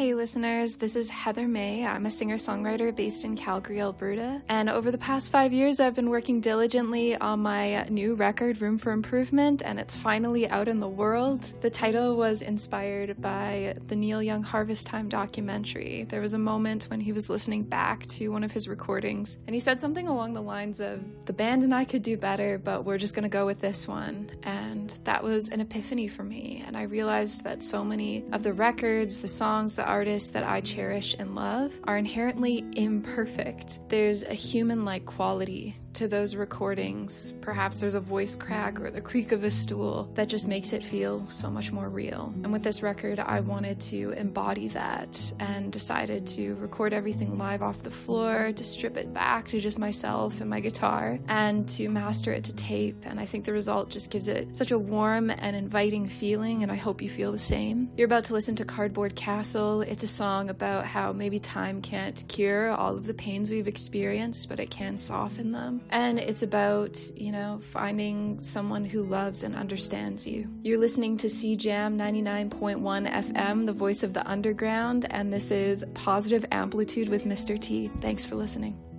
Hey listeners, this is Heather May. I'm a singer-songwriter based in Calgary, Alberta. And over the past 5 years, I've been working diligently on my new record, Room for Improvement, and it's finally out in the world. The title was inspired by the Neil Young Harvest Time documentary. There was a moment when he was listening back to one of his recordings, and he said something along the lines of, "The band and I could do better, but we're just gonna go with this one." And that was an epiphany for me, and I realized that so many of the records, the songs, the artists that I cherish and love are inherently imperfect. There's a human-like quality to those recordings. Perhaps there's a voice crack or the creak of a stool that just makes it feel so much more real. And with this record, I wanted to embody that and decided to record everything live off the floor, to strip it back to just myself and my guitar, and to master it to tape. And I think the result just gives it such a warm and inviting feeling, and I hope you feel the same. You're about to listen to Cardboard Castle. It's a song about how maybe time can't cure all of the pains we've experienced, but it can soften them. And it's about, finding someone who loves and understands you. You're listening to CJAM 99.1 FM, the voice of the underground, and this is Positive Amplitude with Mr. T. Thanks for listening.